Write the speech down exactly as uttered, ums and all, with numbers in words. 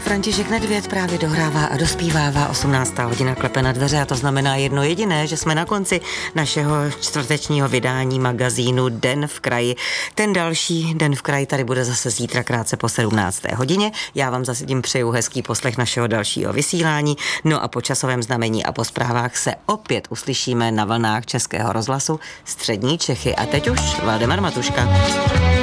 František Nedvěd právě dohrává a dospívává. osmnáctá hodina klepe na dveře a to znamená jedno jediné, že jsme na konci našeho čtvrtečního vydání magazínu Den v kraji. Ten další Den v kraji tady bude zase zítra krátce po sedmnácté hodině. Já vám zase tím přeju hezký poslech našeho dalšího vysílání. No a po časovém znamení a po zprávách se opět uslyšíme na vlnách Českého rozhlasu Střední Čechy. A teď už Valdemar Matuška.